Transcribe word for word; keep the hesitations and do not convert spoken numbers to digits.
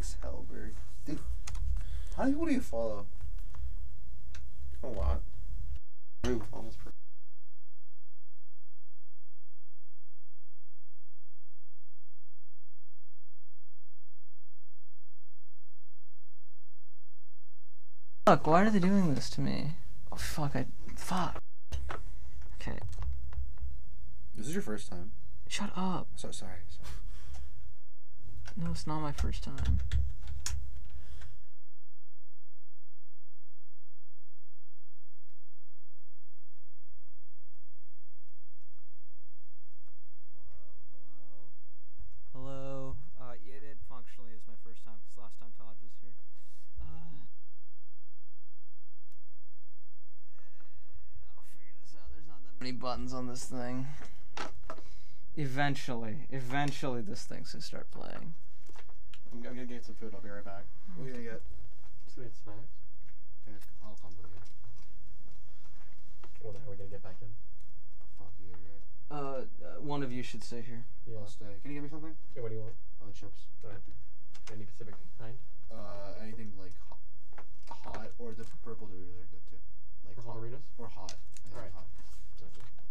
Alex Hellberg. Dude, how many people do you follow? A lot. Almost per- Fuck, why are they doing this to me? Oh, fuck, I... Fuck. Okay. This is your first time. Shut up. So sorry. sorry. No, it's not my first time. Hello, hello. Hello. Uh, it, it functionally is my first time because last time Todd was here. Uh, I'll figure this out. There's not that many buttons on this thing. Eventually, eventually this thing's gonna start playing. I'm, I'm gonna get some food. I'll be right back. What are you gonna get? Just gonna get snacks. Okay, I'll come with you. Well, then we're gonna get back in. Fuck you, you're right. Uh, uh, one of you should stay here. Yeah. I'll stay. Can you get me something? Yeah, what do you want? Uh, chips. Alright. Any specific kind? Uh, anything like hot, hot or the purple Doritos are good too. Like Purple hot. Doritos? Or hot. Anything Alright. hot. Okay.